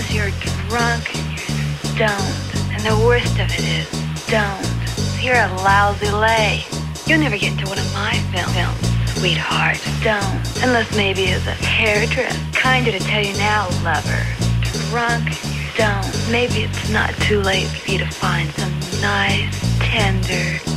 because you're drunk and you're stoned. And the worst of it is, stoned. You're a lousy lay. You'll never get into one of my films, sweetheart. Stoned. Unless maybe as a hairdresser. Kinder to tell you now, lover. Drunk and you're stoned. Maybe it's not too late for you to find some nice, tender